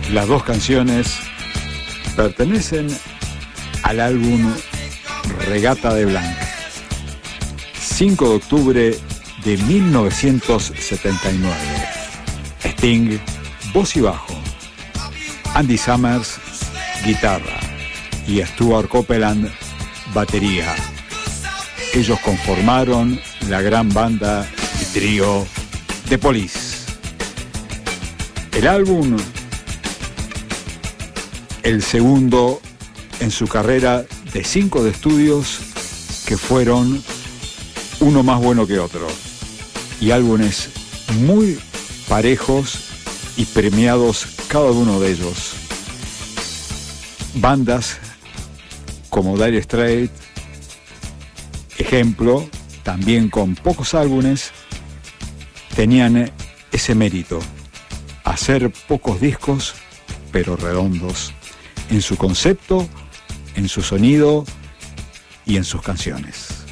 Las dos canciones pertenecen al álbum Regata de Blanc, 5 de octubre de 1979. Sting, voz y bajo, Andy Summers, guitarra, y Stuart Copeland, batería. Ellos conformaron la gran banda y trío The Police. El álbum, el segundo en su carrera de 5 de estudios que fueron uno más bueno que otro, y álbumes muy parejos y premiados cada uno de ellos. Bandas como Dire Straits, ejemplo, también con pocos álbumes, tenían ese mérito, hacer pocos discos pero redondos en su concepto, en su sonido y en sus canciones.